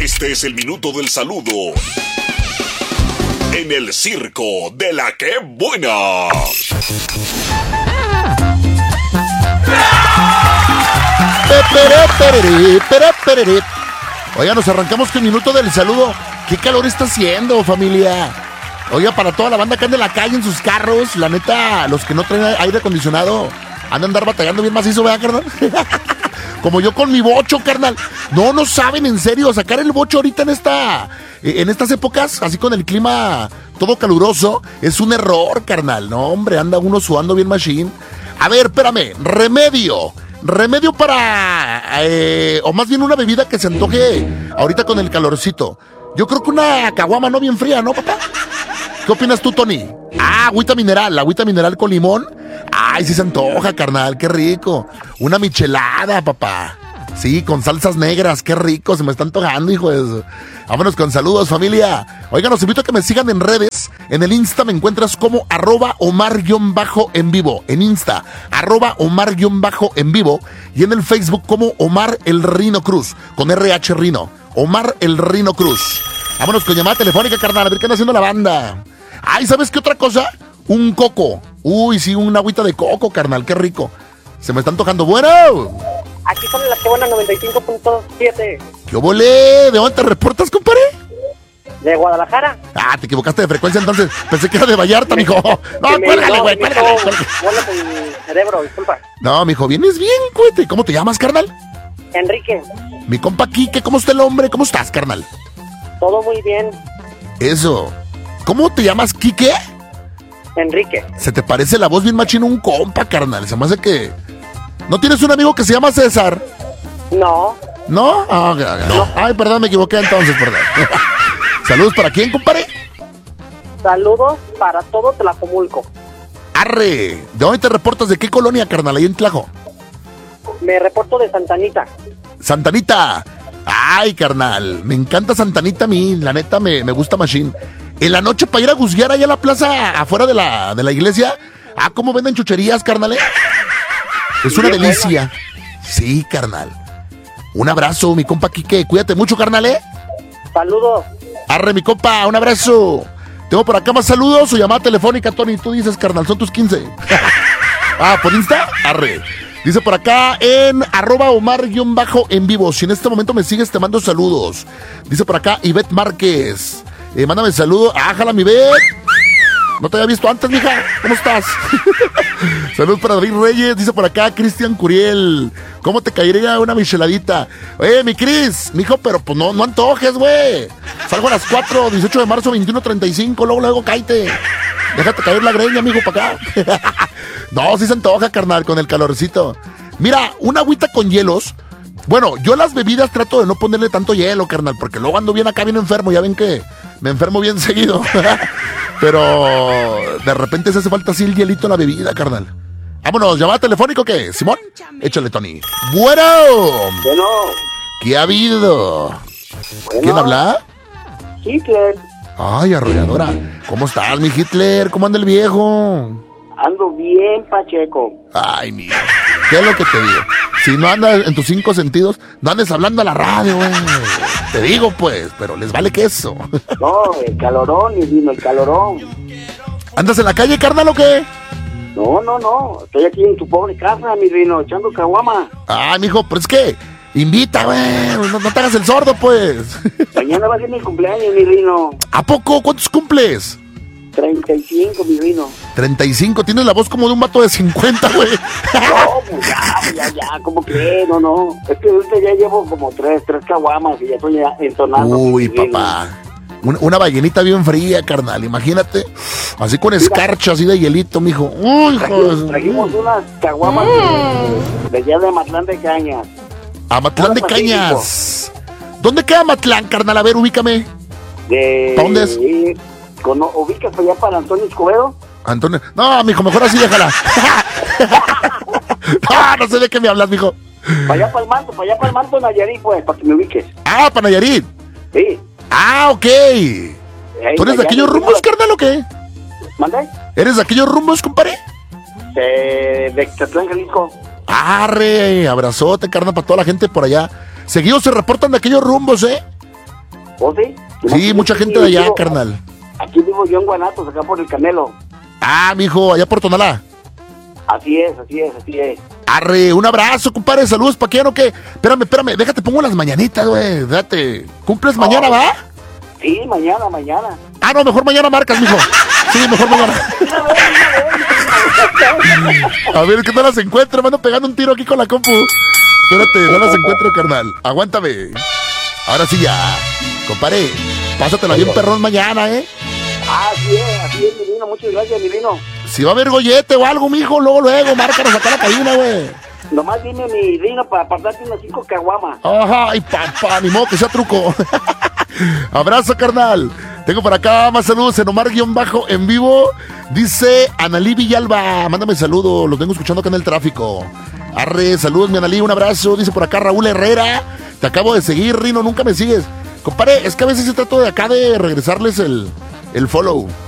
Este es el minuto del saludo en el circo de la que buena. Oiga, nos arrancamos con el minuto del saludo. ¿Qué calor está haciendo, familia? Oiga, para toda la banda que anda en la calle en sus carros, la neta, los que no traen aire acondicionado, andan a andar batallando bien macizo, ¿verdad, carnal? Como yo con mi bocho, carnal. No saben, en serio, sacar el bocho ahorita en estas épocas, así con el clima todo caluroso, es un error, carnal. No, hombre, anda uno sudando bien machine. A ver, espérame, remedio para, o más bien una bebida que se antoje ahorita con el calorcito. Yo creo que una caguama no bien fría, ¿no, papá? ¿Qué opinas tú, Tony? Agüita mineral con limón. Ay, sí se antoja, carnal, qué rico. Una michelada, papá. Sí, con salsas negras, qué rico, se me está antojando, hijo de eso. Vámonos con saludos, familia. Oigan, los invito a que me sigan en redes. En el Insta me encuentras como @Omar_en vivo. En Insta, @Omar_en vivo. Y en el Facebook como Omar el Rino Cruz, con RH Rino. Omar el Rino Cruz. Vámonos con llamada telefónica, carnal, a ver qué anda haciendo la banda. Ay, ¿sabes qué otra cosa? Un coco. Uy, sí, una agüita de coco, carnal, qué rico. Se me está antojando. Bueno. Aquí son las que buenas 95.7. ¿Qué volé? ¿De dónde te reportas, compadre? ¿De Guadalajara? Te equivocaste de frecuencia entonces. Pensé que era de Vallarta, mijo. No, cuélgale, güey, cuélgale. Vuela con mi cerebro, disculpa. No, mijo, vienes bien, cuete. ¿Cómo te llamas, carnal? Enrique. Mi compa Quique, ¿cómo está el hombre? ¿Cómo estás, carnal? Todo muy bien. Eso. ¿Cómo te llamas, Quique? Enrique. Se te parece la voz bien machino un compa, carnal. Se me hace que... ¿No tienes un amigo que se llama César? No. ¿No? No. Ay, perdón, me equivoqué entonces, perdón. ¿Saludos para quién, compadre? Saludos para todo Tlajomulco. Arre. ¿De dónde te reportas? ¿De qué colonia, carnal? Ahí en Tlajo. Me reporto de Santanita. ¡Santanita! Ay, carnal, me encanta Santanita a mí, la neta me gusta machine. En la noche para ir a guzguear allá a la plaza afuera de la iglesia. ¿Cómo venden chucherías, carnal? Es una delicia. Sí, carnal. Un abrazo, mi compa Quique, cuídate mucho, carnal, Saludos. Arre, mi compa, un abrazo. Tengo por acá más saludos o llamada telefónica, Tony, tú dices, carnal, son tus 15. ¿Por Insta? Arre. Dice por acá en @Omar_en vivo. Si en este momento me sigues, te mando saludos. Dice por acá Ivette Márquez. Mándame saludos. Jala, mi Ivette. No te había visto antes, mija. ¿Cómo estás? Saludos para David Reyes. Dice por acá Cristian Curiel. ¿Cómo te caería una micheladita? Oye, mi Cris, mijo, pero pues no antojes, güey. Salgo a las 4, 18 de marzo, 21:35. Luego, cállate. Déjate caer la greña, amigo, para acá. No, sí se antoja, carnal, con el calorcito. Mira, una agüita con hielos. Bueno, yo las bebidas trato de no ponerle tanto hielo, carnal, porque luego ando bien acá, bien enfermo. Ya ven que me enfermo bien seguido. Pero de repente se hace falta así el hielito en la bebida, carnal. Vámonos, ¿llamada telefónica o qué? Simón, échale, Tony. Bueno. ¿Qué ha habido? ¿Quién habla? Hitler. Ay, arrolladora. ¿Cómo estás, mi Hitler? ¿Cómo anda el viejo? Ando bien, Pacheco. Ay, mira. ¿Qué es lo que te digo? Si no andas en tus 5 sentidos, no andes hablando a la radio, güey. Te digo, pues, pero les vale queso. No, el calorón, mi vino, el calorón. ¿Andas en la calle, carnal, o qué? No. Estoy aquí en tu pobre casa, mi vino, echando caguama. Mijo, pero es que invita, güey. No te hagas el sordo, pues. Mañana va a ser mi cumpleaños, mi vino. ¿A poco? ¿Cuántos cumples? 35, mi vino. 35, tienes la voz como de un vato de 50, güey. No, pues ya, como que, no. Es que ahorita ya llevo como tres caguamas y ya estoy entonando. Uy, papá. Una ballenita bien fría, carnal, imagínate. Así con escarcha, así de hielito, mijo. Uy, trajimos unas caguamas de allá de Matlán de Cañas. A Matlán de Cañas. ¿Dónde queda Matlán, carnal? A ver, ubícame. ¿Para dónde es? ¿Ubicas para allá para Antonio Escobedo? Antonio. No, mijo, mejor así déjala. No sé de qué me hablas, mijo. Para allá para el manto, Nayarit, pues, para que me ubiques. Para Nayarit. Sí. Ok. ¿Tú eres de aquellos rumbos, carnal, o qué? ¿Mande? ¿Eres de aquellos rumbos, compadre? De Catlán, Jalisco. Arre, abrazote, carnal, para toda la gente por allá. Seguidos se reportan de aquellos rumbos, ¿O sí? Sí, mucha gente de allá, carnal. Aquí vivo yo en Guanatos, acá por el Canelo. Ah, mijo, allá por Tonalá. Así es. Arre, un abrazo, compadre, saludos, ¿pa' qué o qué? Espérame, déjate, pongo las mañanitas, güey, date. ¿Cumples mañana, va? Sí, mañana. Ah, no, mejor mañana marcas, mijo. Sí, mejor mañana. A ver, que no las encuentro, me ando pegando un tiro aquí con la compu. Espérate, no las encuentro, carnal. Aguántame. Ahora sí ya. Compadre, pásatela bien perrón mañana, ¿eh? Así es, mi vino. Muchas gracias, mi vino. Si va a haber gollete o algo, mijo, luego, márcanos acá la cabina, güey. Nomás dime mi vino para apartarte unas 5 caguamas. Ay, papá, ni modo que sea truco. Abrazo, carnal. Tengo por acá más saludos en Omar-en vivo. Dice Analí Villalba, mándame saludos, los vengo escuchando acá en el tráfico. Arre, saludos, mi Analí, un abrazo. Dice por acá Raúl Herrera, te acabo de seguir, Rino, nunca me sigues. Compadre, es que a veces se trato de acá de regresarles el follow.